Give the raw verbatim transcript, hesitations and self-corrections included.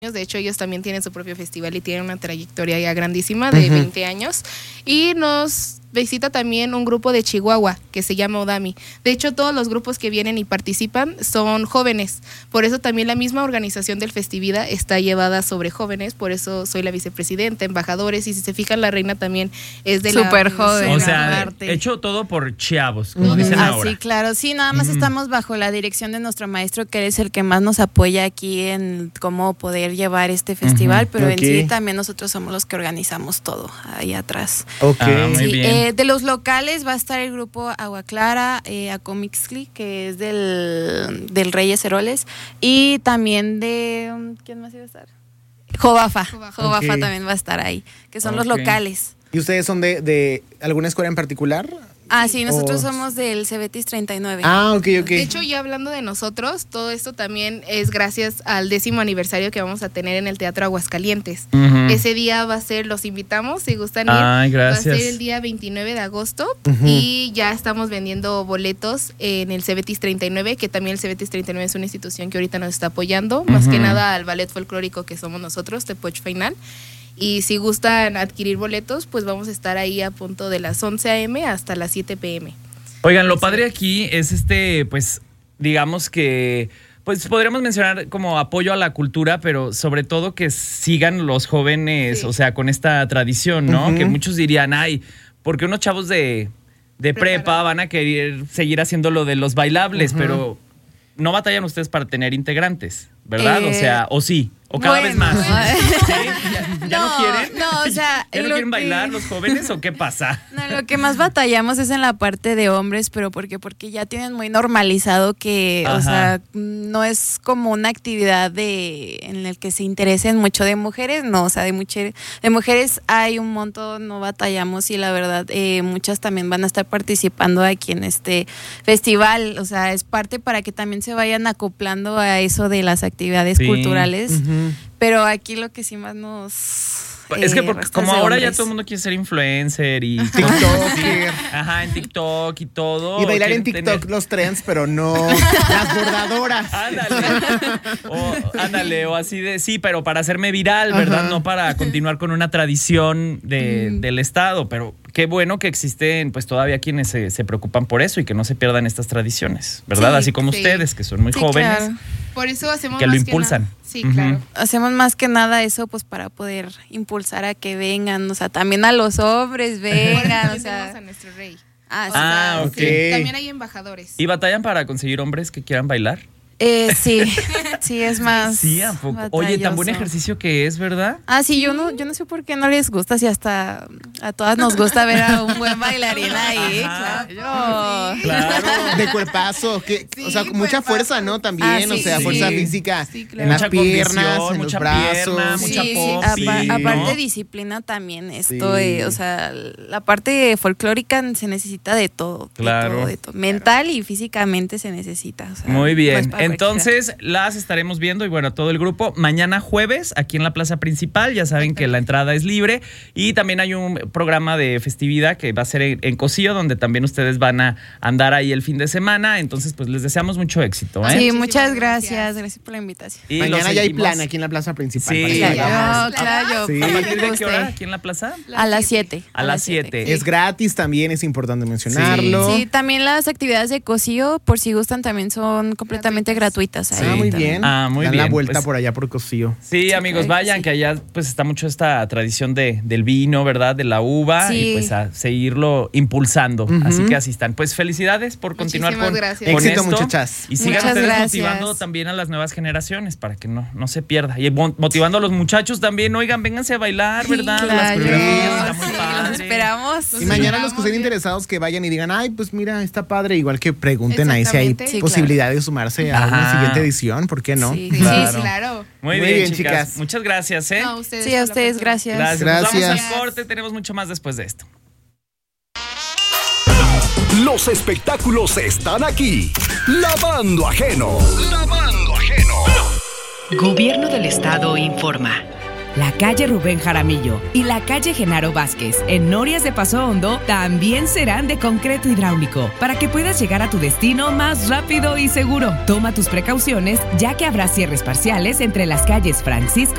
De hecho, ellos también tienen su propio festival y tienen una trayectoria ya grandísima de uh-huh. veinte años. Y nos visita también un grupo de Chihuahua que se llama Odami. De hecho, todos los grupos que vienen y participan son jóvenes. Por eso también la misma organización del Festivida está llevada sobre jóvenes. Por eso soy la vicepresidenta, embajadores. Y si se fijan, la reina también es de Super la... joven. O sea, hecho todo por chavos, como uh-huh. dicen ah, ahora. Sí, claro. Sí, nada más uh-huh. estamos bajo la dirección de nuestro maestro, que es el que más nos apoya aquí en cómo poder llevar este festival. Uh-huh. Pero okay. en sí también nosotros somos los que organizamos todo ahí atrás. Ok. Ah, muy sí, bien. Eh, de los locales va a estar el grupo Agua Clara, eh, Acomixli, que es del, del Reyes Heroles, y también de... ¿Quién más iba a estar? Jobafa. Jobafa, Jobafa okay. también va a estar ahí, que son okay. los locales. ¿Y ustedes son de, de alguna escuela en particular? Ah, sí, nosotros o... somos del Cebetis treinta y nueve. Ah, ok, ok. De hecho, ya hablando de nosotros, todo esto también es gracias al décimo aniversario que vamos a tener en el Teatro Aguascalientes. Uh-huh. Ese día va a ser, los invitamos, si gustan ir. Ay, gracias. Va a ser el día veintinueve de agosto uh-huh. y ya estamos vendiendo boletos en el Cebetis treinta y nueve, que también el Cebetis treinta y nueve es una institución que ahorita nos está apoyando, uh-huh. más que nada al ballet folclórico que somos nosotros, Tepoch Final. Y si gustan adquirir boletos, pues vamos a estar ahí a punto de las once a eme hasta las siete pe eme. Oigan, lo padre aquí es este, pues, digamos que, pues podríamos mencionar como apoyo a la cultura, pero sobre todo que sigan los jóvenes, sí. o sea, con esta tradición, ¿no? Uh-huh. Que muchos dirían, ay, porque unos chavos de, de prepa van a querer seguir haciendo lo de los bailables, uh-huh. pero no batallan ustedes para tener integrantes, ¿verdad? Eh, o sea, o sí. ¿O cada bueno, vez más? Bueno. ¿Sí? ¿Ya, ya no, no quieren? No, o sea... ¿Ya no lo quieren que... bailar los jóvenes o qué pasa? No, lo que más batallamos es en la parte de hombres, pero porque porque ya tienen muy normalizado que, Ajá. o sea, no es como una actividad de en el que se interesen mucho. De mujeres, no, o sea, de, mujer, de mujeres hay un montón, no batallamos y la verdad, eh, muchas también van a estar participando aquí en este festival. O sea, es parte para que también se vayan acoplando a eso de las actividades sí. culturales. Uh-huh. Pero aquí lo que sí más nos... Es que porque, como ahora hombres. ya todo el mundo quiere ser influencer y TikToker. Ajá, en TikTok y todo. Y bailar en TikTok tener... los trends, pero no las bordadoras. Ándale. O, ándale, o así de, sí, pero para hacerme viral, ¿verdad? Ajá. No para continuar con una tradición de, mm. del Estado, pero qué bueno que existen pues todavía quienes se, se preocupan por eso y que no se pierdan estas tradiciones, ¿verdad? Sí, así como sí. ustedes, que son muy sí, jóvenes. Claro. Por eso hacemos que más lo impulsan. Que nada. Sí, uh-huh. claro. Hacemos más que nada eso pues para poder impulsar a que vengan, o sea, también a los hombres vengan, o sea, a nuestro rey. Ah, sí. ah ok. Sí, también hay embajadores. ¿Y batallan para conseguir hombres que quieran bailar? Eh, sí, sí, es más. Sí, ¿a poco? Oye, tan buen ejercicio que es, ¿verdad? Ah, sí, yo no, yo no sé por qué no les gusta, si hasta a todas nos gusta ver a un buen bailarín ahí. Ajá. Claro. Sí. Claro. De cuerpazo, que, sí, o sea, mucha cuerpazo. Fuerza, ¿no? También, ah, sí, o sea, sí. fuerza física sí, claro. en las mucha piernas, en mucha los brazos. Pierna, sí, mucha sí, popi, apa- ¿no? Aparte disciplina también esto, sí. eh, o sea, la parte folclórica se necesita de todo. Claro. De todo, de todo. Mental y físicamente se necesita. O sea, muy bien, no entonces cualquiera. Las estaremos viendo y bueno, todo el grupo mañana jueves aquí en la plaza principal, ya saben que la entrada es libre y también hay un programa de festividad que va a ser en, en Cocío, donde también ustedes van a andar ahí el fin de semana, entonces pues les deseamos mucho éxito, ¿eh? Sí, muchas gracias, gracias por la invitación. Y mañana ya hay plan aquí en la plaza principal. Sí, claro, claro. Sí. ¿A partir de qué hora aquí en la plaza? A las siete. A las siete. Es gratis también, es importante mencionarlo. Sí, sí, también las actividades de Cocío, por si gustan, también son completamente gratuitas. Ahí. Ah, muy bien. Ah, muy Dan bien. la vuelta pues, por allá por Cocío. Sí, sí amigos, claro vayan, que, sí. que allá pues está mucho esta tradición de, del vino, ¿verdad? De la uva sí. y pues a seguirlo impulsando. Uh-huh. Así que así están. Pues felicidades por continuar con, con Éxito, esto. muchachas. Y sigan Muchas ustedes gracias. motivando también a las nuevas generaciones para que no, no se pierda. Y motivando a los muchachos también, oigan, vénganse a bailar, ¿verdad? Sí, claro. Las coreografías, está sí, muy los padre. esperamos. Y mañana los que estén interesados que vayan y digan, ay, pues mira, está padre. Igual que pregunten ahí si hay sí, posibilidad claro. de sumarse a Ajá. una siguiente edición, ¿por qué no? Sí, claro. Sí, claro. Muy, Muy bien, bien, chicas. chicas. Muchas gracias, ¿eh? No, ustedes sí, a ustedes, gracias. Gracias. Gracias. Nos vamos al corte, tenemos mucho más después de esto. Los espectáculos están aquí. Lavando Ajeno. Lavando Ajeno. Gobierno del Estado informa. La calle Rubén Jaramillo y la calle Genaro Vázquez en Norias de Paso Hondo también serán de concreto hidráulico para que puedas llegar a tu destino más rápido y seguro. Toma tus precauciones ya que habrá cierres parciales entre las calles Francisco